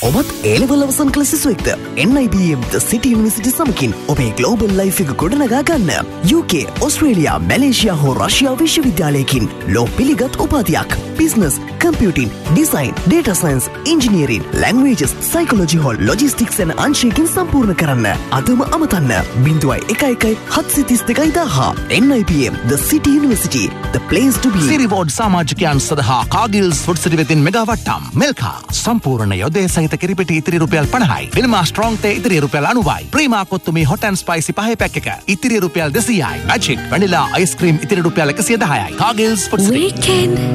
ඔබත් A-level අවසන් කළ සිසුවෙක්ද? NIBM The City University සමගින් ඔබේ global life එක ගොඩනගා ගන්න. UK, Australia, Malaysia හෝ රෂ්‍යා විශ්වවිද්‍යාලයකින් ලෝ පිළිගත් උපාධියක්. Business, Computing, Design, Data Science, Engineering, Languages, Psychology හෝ Logistics යන අංශයකින් සම්පූර්ණ කරන්න. අදම අමතන්න 0111 732 NIBM The City University, the place to be. සිරිවෝඩ් සමාජිකයන් සඳහා කාගිල්ස් ෆුඩ් සිටි වෙතින් මෙගා වට්ටම්. මෙල්කා සම්පූර්ණ යොදේ සහිත කිරිපිටි ඉතිරි රුපියල් 50යි. විල්මා ස්ට්‍රෝං තේ ඉතිරි රුපියල් 90යි. ප්‍රීමා කොත්තුමි හොට් ඇන්ඩ් ස්පයිසි පහේ පැක් එක ඉතිරි රුපියල් 200යි. මැජික් වැනිලා අයිස්ක්‍රීම් ඉතිරි රුපියල් 110යි. කාගිල්ස් ෆුඩ් සිටි.